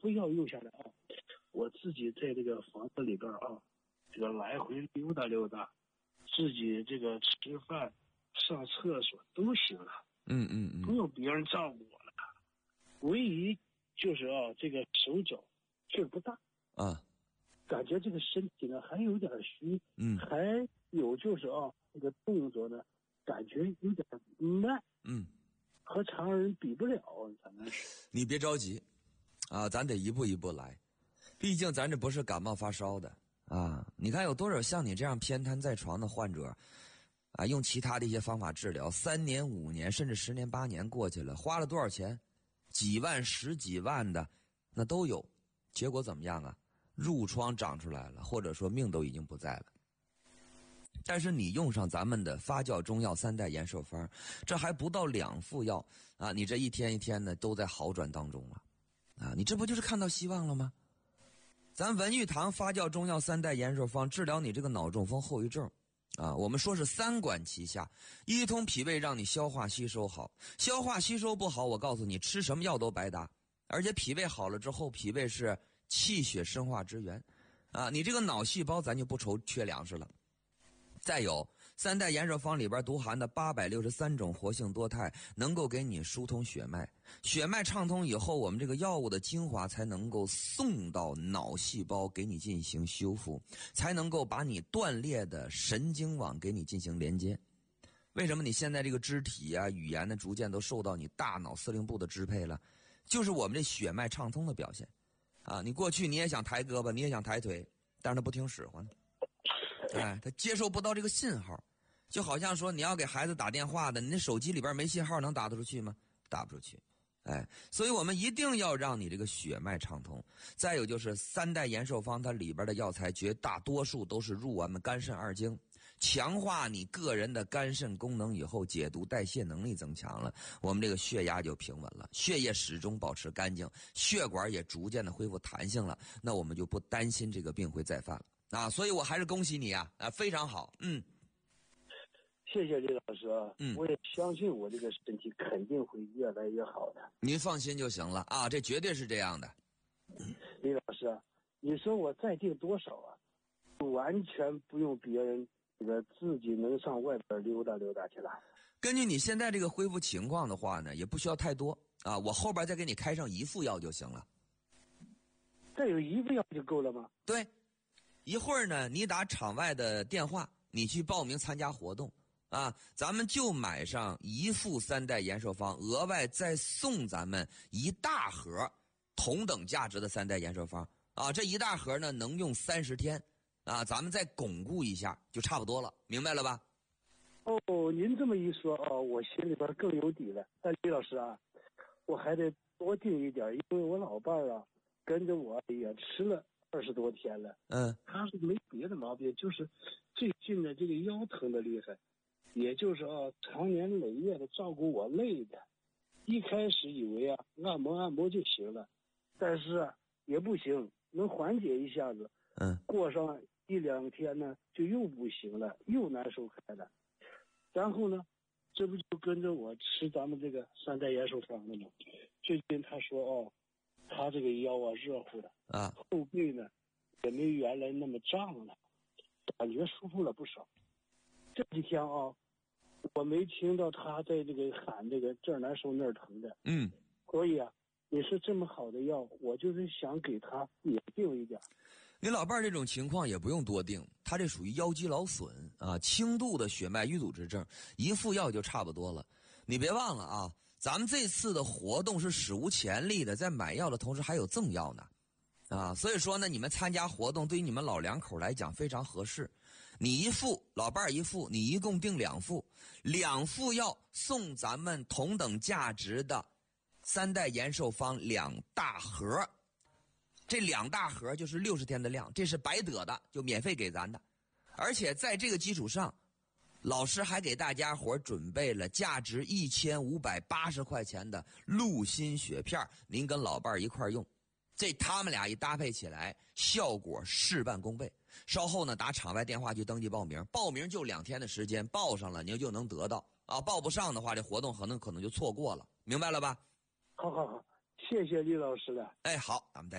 个药用下来啊，我自己在这个房子里边啊，这个来回溜达溜达，自己这个吃饭、上厕所都行了。不用别人照顾我了。唯一就是啊，这个手脚劲儿不大啊， 感觉这个身体呢还有点虚。还有就是啊，这个动作呢，感觉有点慢。和常人比不了，咱们是。 你别着急，啊，咱得一步一步来。毕竟咱这不是感冒发烧的啊！你看有多少像你这样偏瘫在床的患者，啊，用其他的一些方法治疗，3年、5年，甚至10年、8年过去了，花了多少钱？几万、10几万的，那都有。结果怎么样啊？褥疮长出来了，或者说命都已经不在了。但是你用上咱们的发酵中药3代延寿方，这还不到2副药啊，你这一天一天的都在好转当中了，啊，你这不就是看到希望了吗？咱文玉堂发酵中药3代延寿方治疗你这个脑中风后遗症，啊，我们说是3管齐下，一通脾胃让你消化吸收好，消化吸收不好，我告诉你吃什么药都白搭，而且脾胃好了之后，脾胃是气血生化之源，啊，你这个脑细胞咱就不愁缺粮食了。再有3代延寿方里边独含的863种活性多肽，能够给你疏通血脉，血脉畅通以后，我们这个药物的精华才能够送到脑细胞给你进行修复，才能够把你断裂的神经网给你进行连接。为什么你现在这个肢体啊、语言呢逐渐都受到你大脑司令部的支配了？就是我们这血脉畅通的表现啊！你过去你也想抬胳膊，你也想抬腿，但是他不听使唤。他接受不到这个信号，就好像说你要给孩子打电话的，你那手机里边没信号，能打得出去吗？打不出去。所以我们一定要让你这个血脉畅通。再有就是3代延寿方，它里边的药材绝大多数都是入我们肝肾2经，强化你个人的肝肾功能以后，解毒代谢能力增强了，我们这个血压就平稳了，血液始终保持干净，血管也逐渐的恢复弹性了，那我们就不担心这个病会再犯了。啊，所以我还是恭喜你啊！非常好， 谢谢李老师啊，我也相信我这个身体肯定会越来越好的。 您放心就行了啊，这绝对是这样的。 李老师啊，你说我再定多少啊？完全不用别人，这个自己能上外边溜达溜达去了。 根据你现在这个恢复情况的话呢，也不需要太多啊，我后边再给你开上1副药就行了。 再有1副药就够了吗？ 对。一会儿呢，你打场外的电话，你去报名参加活动啊，咱们就买上1副3代延寿方，额外再送咱们1大盒同等价值的3代延寿方啊，这1大盒呢能用30天啊，咱们再巩固一下就差不多了，明白了吧？ 哦，您这么一说哦，我心里边更有底了。但李老师啊，我还得多订一点，因为我老伴儿啊跟着我也吃了20多天了，他是没别的毛病，就是最近的这个腰疼的厉害，也就是啊常年累月的照顾我累的。一开始以为啊按摩就行了，但是啊也不行，能缓解一下子，过上1、2天呢就又不行了，又难受开了。然后呢，这不就跟着我吃咱们这个3代延寿方了吗？最近他说哦，他这个腰啊热乎的啊，后背呢也没原来那么胀了，感觉舒服了不少。这几天啊，我没听到他在这个喊这个这儿难受那儿疼的，所以啊，你是这么好的药，我就是想给他也定一点。 你老伴儿这种情况也不用多定，他这属于腰肌劳损啊，轻度的血脉淤堵之症，1副药就差不多了。你别忘了啊，咱们这次的活动是史无前例的，在买药的同时还有赠药呢，啊，所以说呢，你们参加活动对于你们老两口来讲非常合适。你1副，老伴儿1副，你一共订2副，2副药送咱们同等价值的3代延寿方2大盒。这2大盒就是60天的量，这是白得的，就免费给咱的。而且在这个基础上，老师还给大家伙准备了价值1580块钱的鹿心血片，您跟老伴儿一块用，这他们俩一搭配起来，效果事半功倍。稍后呢，打场外电话去登记报名，报名就2天的时间，报上了您就能得到啊，报不上的话，这活动可能就错过了，明白了吧？ 好，谢谢李老师了。 好，咱们再